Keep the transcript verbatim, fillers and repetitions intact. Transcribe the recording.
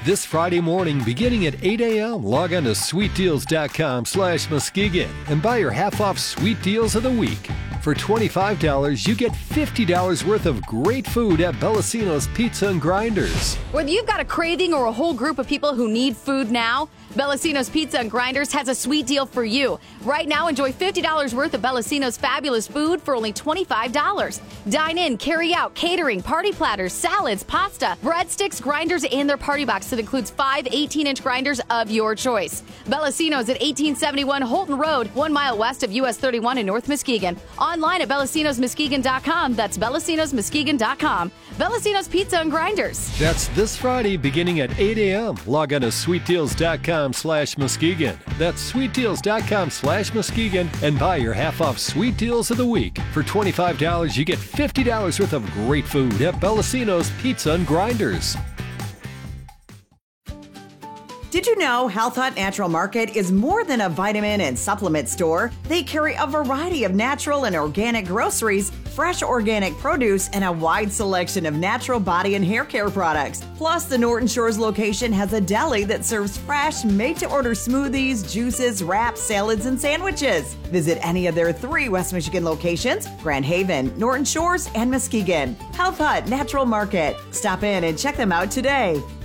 This Friday morning, beginning at eight a.m., log on to sweetdeals.com slash Muskegon and buy your half-off Sweet Deals of the Week. For twenty-five dollars, you get fifty dollars worth of great food at Bellacino's Pizza and Grinders. Whether you've got a craving or a whole group of people who need food now, Bellacino's Pizza and Grinders has a sweet deal for you. Right now, enjoy fifty dollars worth of Bellacino's fabulous food for only twenty-five dollars. Dine in, carry out, catering, party platters, salads, pasta, breadsticks, grinders, and their party box that includes five eighteen-inch grinders of your choice. Bellacino's at eighteen seventy-one Holton Road, one mile west of U S thirty-one in North Muskegon. Online at Bellacinos Muskegon dot com. That's Bellacinos Muskegon dot com. Bellacino's Pizza and Grinders. That's this Friday beginning at eight a.m. Log on to sweetdeals.com slash Muskegon. That's sweetdeals.com slash Muskegon and buy your half-off Sweet Deals of the Week. For twenty-five dollars, you get fifty dollars worth of great food at Bellacino's Pizza and Grinders. Did you know Health Hut Natural Market is more than a vitamin and supplement store? They carry a variety of natural and organic groceries, fresh organic produce, and a wide selection of natural body and hair care products. Plus, the Norton Shores location has a deli that serves fresh, made-to-order smoothies, juices, wraps, salads, and sandwiches. Visit any of their three West Michigan locations: Grand Haven, Norton Shores, and Muskegon. Health Hut Natural Market. Stop in and check them out today.